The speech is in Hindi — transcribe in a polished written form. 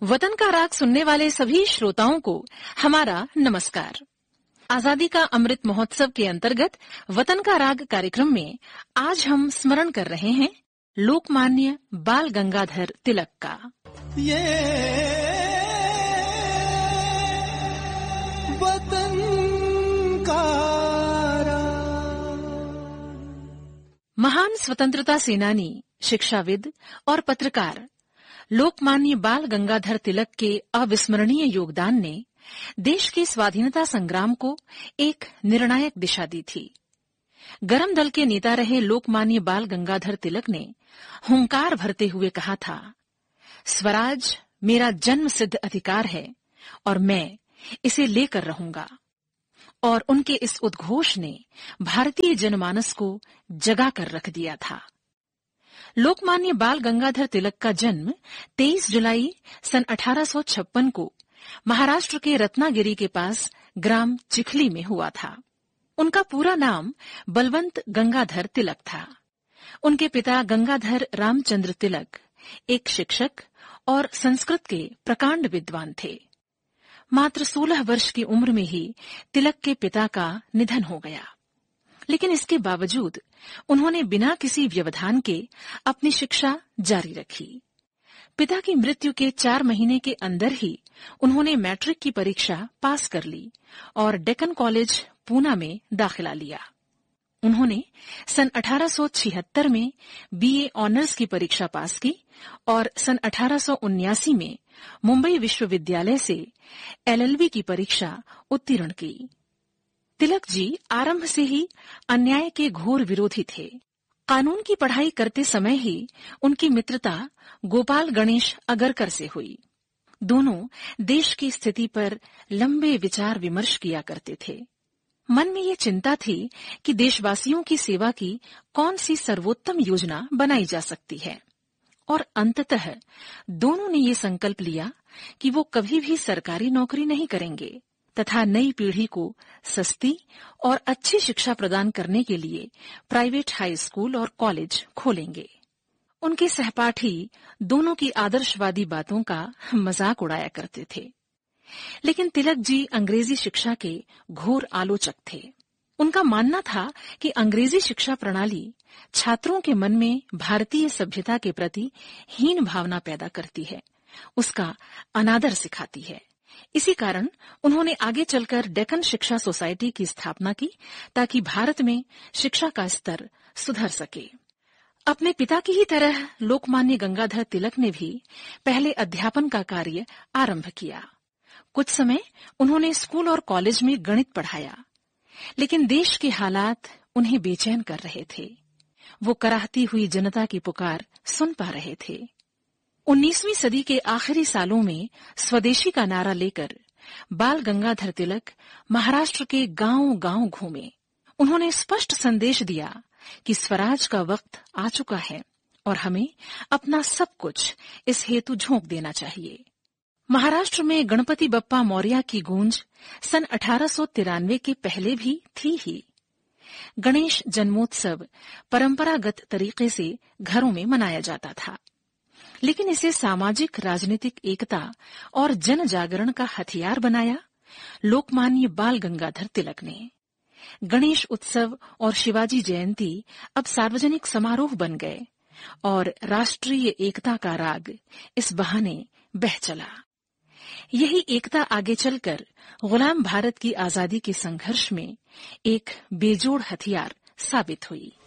वतन का राग सुनने वाले सभी श्रोताओं को हमारा नमस्कार। आजादी का अमृत महोत्सव के अंतर्गत वतन का राग कार्यक्रम में आज हम स्मरण कर रहे हैं लोकमान्य बाल गंगाधर तिलक का। ये वतन का महान स्वतंत्रता सेनानी, शिक्षाविद और पत्रकार लोकमान्य बाल गंगाधर तिलक के अविस्मरणीय योगदान ने देश के स्वाधीनता संग्राम को एक निर्णायक दिशा दी थी। गरम दल के नेता रहे लोकमान्य बाल गंगाधर तिलक ने हुंकार भरते हुए कहा था, स्वराज मेरा जन्म सिद्ध अधिकार है और मैं इसे लेकर रहूंगा। और उनके इस उद्घोष ने भारतीय जनमानस को जगा कर रख दिया था। लोकमान्य बाल गंगाधर तिलक का जन्म 23 जुलाई सन 1856 को महाराष्ट्र के रत्नागिरी के पास ग्राम चिखली में हुआ था। उनका पूरा नाम बलवंत गंगाधर तिलक था। उनके पिता गंगाधर रामचंद्र तिलक एक शिक्षक और संस्कृत के प्रकांड विद्वान थे। मात्र 16 वर्ष की उम्र में ही तिलक के पिता का निधन हो गया, लेकिन इसके बावजूद उन्होंने बिना किसी व्यवधान के अपनी शिक्षा जारी रखी। पिता की मृत्यु के 4 महीने के अंदर ही उन्होंने मैट्रिक की परीक्षा पास कर ली और डेक्कन कॉलेज पूना में दाखिला लिया। उन्होंने सन 1876 में बीए ऑनर्स की परीक्षा पास की और सन 1879 में मुंबई विश्वविद्यालय से एलएलबी की परीक्षा उत्तीर्ण की। तिलक जी आरंभ से ही अन्याय के घोर विरोधी थे। कानून की पढ़ाई करते समय ही उनकी मित्रता गोपाल गणेश अगरकर से हुई। दोनों देश की स्थिति पर लंबे विचार विमर्श किया करते थे। मन में ये चिंता थी कि देशवासियों की सेवा की कौन सी सर्वोत्तम योजना बनाई जा सकती है, और अंततः दोनों ने ये संकल्प लिया कि वो कभी भी सरकारी नौकरी नहीं करेंगे तथा नई पीढ़ी को सस्ती और अच्छी शिक्षा प्रदान करने के लिए प्राइवेट हाई स्कूल और कॉलेज खोलेंगे। उनके सहपाठी दोनों की आदर्शवादी बातों का मजाक उड़ाया करते थे, लेकिन तिलक जी अंग्रेजी शिक्षा के घोर आलोचक थे। उनका मानना था कि अंग्रेजी शिक्षा प्रणाली छात्रों के मन में भारतीय सभ्यता के प्रति हीन भावना पैदा करती है, उसका अनादर सिखाती है। इसी कारण उन्होंने आगे चलकर डेक्कन शिक्षा सोसाइटी की स्थापना की ताकि भारत में शिक्षा का स्तर सुधर सके। अपने पिता की ही तरह लोकमान्य गंगाधर तिलक ने भी पहले अध्यापन का कार्य आरंभ किया। कुछ समय उन्होंने स्कूल और कॉलेज में गणित पढ़ाया, लेकिन देश के हालात उन्हें बेचैन कर रहे थे। वो कराहती हुई जनता की पुकार सुन पा रहे थे। 19वीं सदी के आखिरी सालों में स्वदेशी का नारा लेकर बाल गंगाधर तिलक महाराष्ट्र के गांव-गांव घूमे। उन्होंने स्पष्ट संदेश दिया कि स्वराज का वक्त आ चुका है और हमें अपना सब कुछ इस हेतु झोंक देना चाहिए। महाराष्ट्र में गणपति बप्पा मौर्य की गूंज सन 1893 के पहले भी थी ही। गणेश जन्मोत्सव परंपरागत तरीके से घरों में मनाया जाता था, लेकिन इसे सामाजिक राजनीतिक एकता और जन जागरण का हथियार बनाया लोकमान्य बाल गंगाधर तिलक ने। गणेश उत्सव और शिवाजी जयंती अब सार्वजनिक समारोह बन गए और राष्ट्रीय एकता का राग इस बहाने बह चला। यही एकता आगे चलकर गुलाम भारत की आजादी के संघर्ष में एक बेजोड़ हथियार साबित हुई।